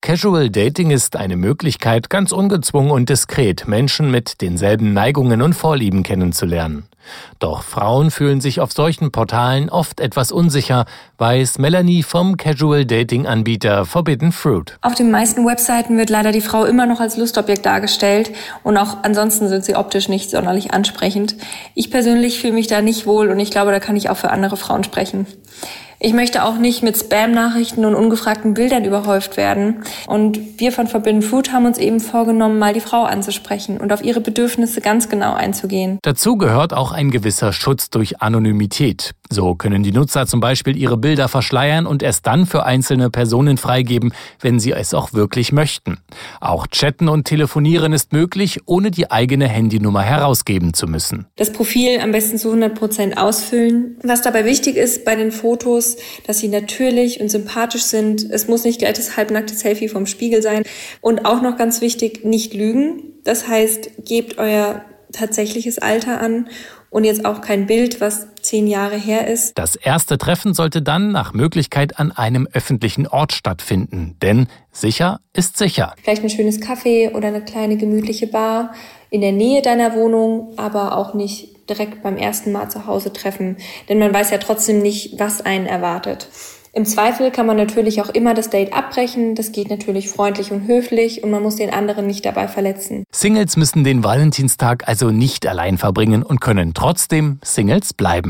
Casual Dating ist eine Möglichkeit, ganz ungezwungen und diskret Menschen mit denselben Neigungen und Vorlieben kennenzulernen. Doch Frauen fühlen sich auf solchen Portalen oft etwas unsicher, weiß Melanie vom Casual Dating Anbieter Forbidden Fruit. Auf den meisten Webseiten wird leider die Frau immer noch als Lustobjekt dargestellt und auch ansonsten sind sie optisch nicht sonderlich ansprechend. Ich persönlich fühle mich da nicht wohl und ich glaube, da kann ich auch für andere Frauen sprechen. Ich möchte auch nicht mit Spam-Nachrichten und ungefragten Bildern überhäuft werden. Und wir von Forbidden Fruit haben uns eben vorgenommen, mal die Frau anzusprechen und auf ihre Bedürfnisse ganz genau einzugehen. Dazu gehört auch ein gewisser Schutz durch Anonymität. So können die Nutzer zum Beispiel ihre Bilder verschleiern und erst dann für einzelne Personen freigeben, wenn sie es auch wirklich möchten. Auch chatten und telefonieren ist möglich, ohne die eigene Handynummer herausgeben zu müssen. Das Profil am besten zu 100% ausfüllen. Was dabei wichtig ist bei den Fotos, dass sie natürlich und sympathisch sind. Es muss nicht gleich das halbnackte Selfie vom Spiegel sein. Und auch noch ganz wichtig, nicht lügen. Das heißt, gebt euer tatsächliches Alter an und jetzt auch kein Bild, was 10 Jahre her ist. Das erste Treffen sollte dann nach Möglichkeit an einem öffentlichen Ort stattfinden, denn sicher ist sicher. Vielleicht ein schönes Café oder eine kleine gemütliche Bar in der Nähe deiner Wohnung, aber auch nicht direkt beim ersten Mal zu Hause treffen, denn man weiß ja trotzdem nicht, was einen erwartet. Im Zweifel kann man natürlich auch immer das Date abbrechen. Das geht natürlich freundlich und höflich und man muss den anderen nicht dabei verletzen. Singles müssen den Valentinstag also nicht allein verbringen und können trotzdem Singles bleiben.